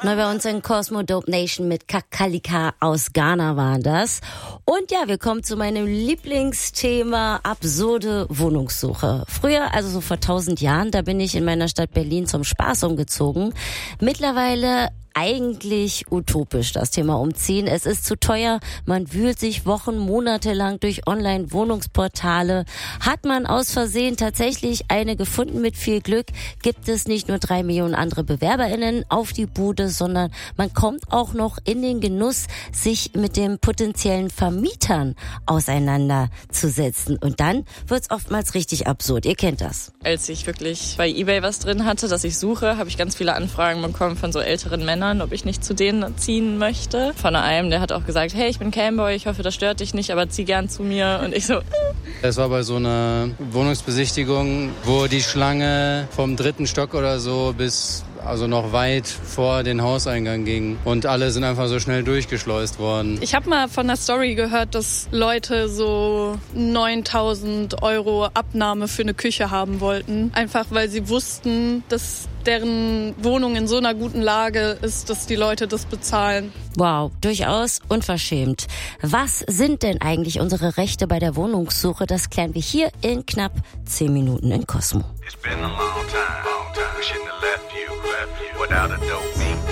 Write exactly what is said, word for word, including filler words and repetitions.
Neu bei uns in Cosmo Dope Nation mit Kakalika aus Ghana waren das. Und ja, wir kommen zu meinem Lieblingsthema, absurde Wohnungssuche. Früher, also so vor tausend Jahren, da bin ich in meiner Stadt Berlin zum Spaß umgezogen. Mittlerweile eigentlich utopisch, das Thema Umziehen. Es ist zu teuer, man wühlt sich Wochen, Monate lang durch Online-Wohnungsportale. Hat man aus Versehen tatsächlich eine gefunden mit viel Glück, gibt es nicht nur drei Millionen andere BewerberInnen auf die Bude, sondern man kommt auch noch in den Genuss, sich mit den potenziellen Vermietern auseinanderzusetzen. Und dann wird's oftmals richtig absurd. Ihr kennt das. Als ich wirklich bei eBay was drin hatte, das ich suche, habe ich ganz viele Anfragen bekommen von so älteren Männern, ob ich nicht zu denen ziehen möchte. Von einem, der hat auch gesagt, hey, ich bin Camboy, ich hoffe, das stört dich nicht, aber zieh gern zu mir. Und ich so... Es war bei so einer Wohnungsbesichtigung, wo die Schlange vom dritten Stock oder so bis... also noch weit vor den Hauseingang ging. Und alle sind einfach so schnell durchgeschleust worden. Ich habe mal von der Story gehört, dass Leute so neuntausend Euro Abnahme für eine Küche haben wollten. Einfach weil sie wussten, dass deren Wohnung in so einer guten Lage ist, dass die Leute das bezahlen. Wow, durchaus unverschämt. Was sind denn eigentlich unsere Rechte bei der Wohnungssuche? Das klären wir hier in knapp zehn Minuten in Cosmo. It's been a long time, long time. We shouldn't have left you, left you without a dope beat.